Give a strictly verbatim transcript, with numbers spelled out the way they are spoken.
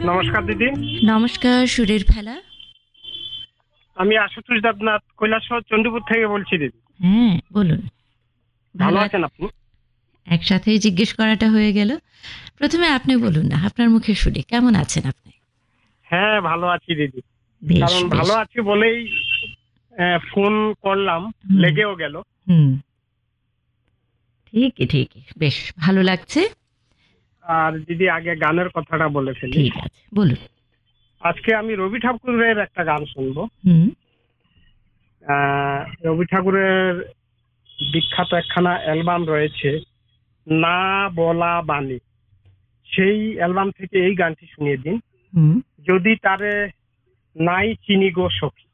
নমস্কার দিদি। নমস্কার, সুরের ফেলা। আমি আশুতোষ দেবনাথ কৈলাসহর চণ্ডীপুর থেকে বলছি দিদি। হ্যাঁ, বলুন। ভালো আছেন আপনি? একসাথেই জিজ্ঞেস করাটা হয়ে গেল। প্রথমে আপনি বলুন না, আপনার মুখে শুনি কেমন আছেন আপনি? হ্যাঁ, ভালো আছি দিদি। বেশ কারণ বেশ। ভালো আছি বলেই আহ, ফোন করলাম, হুম, লেগেও গেল। হুম, ঠিকই ঠিকই, বেশ ভালো লাগছে। আর দিদি আগে গানের কথাটা বলে ফেলি। ঠিক আছে, বলুন। আজকে আমি রবি ঠাকুরের একটা গান শুনবো। হুম, আহ, রবি ঠাকুরের বিখ্যাত একখানা অ্যালবাম রয়েছে, না বলা বাণী। সেই অ্যালবাম থেকে এই গানটি শুনিয়ে দিন। হুম, যদি তারে নাই চিনি গো সখী।